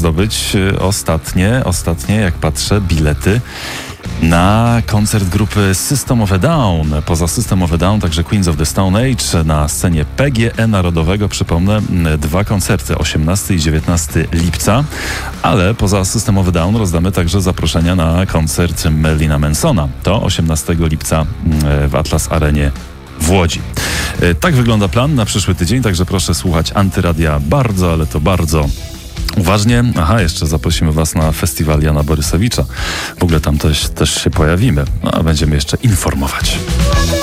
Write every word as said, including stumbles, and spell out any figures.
zdobyć ostatnie, ostatnie, jak patrzę, bilety na koncert grupy System of a Down. Poza System of a Down także Queens of the Stone Age na scenie P G E Narodowego. Przypomnę, dwa koncerty, osiemnastego i dziewiętnastego lipca. Ale poza System of a Down rozdamy także zaproszenia na koncert Marylina Mansona. To osiemnastego lipca w Atlas Arenie w Łodzi. Tak wygląda plan na przyszły tydzień, także proszę słuchać Antyradia bardzo, ale to bardzo uważnie. Aha, jeszcze zaprosimy Was na festiwal Jana Borysowicza. W ogóle tam też, też się pojawimy. No, a będziemy jeszcze informować.